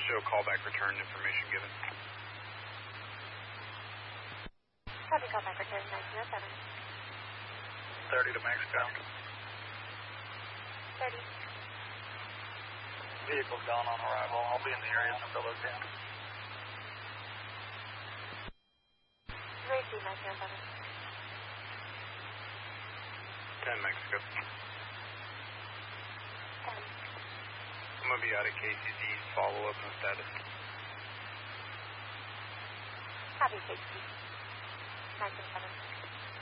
Show callback return information given. Copy, callback return 1907. 30 to Mexico. 30. Vehicle's gone on arrival. I'll be in the area until those 10. Racy 1907. 10 Mexico. 10. I'm going to be out at KCD. Follow up on status. Copy, KCD 1907.